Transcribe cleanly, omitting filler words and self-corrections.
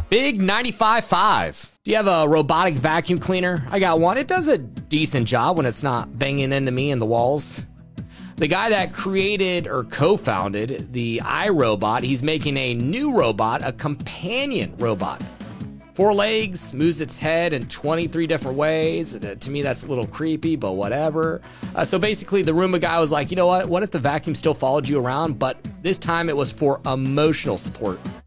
Big 95.5. Do you have a robotic vacuum cleaner? I got one. It does a decent job when it's not banging into me in the walls. The guy that created or co-founded the iRobot, he's making a new robot, a companion robot. 4 legs, moves its head in 23 different ways. To me, that's a little creepy, but whatever. So basically, the Roomba guy was like, you know what? What if the vacuum still followed you around, but this time it was for emotional support?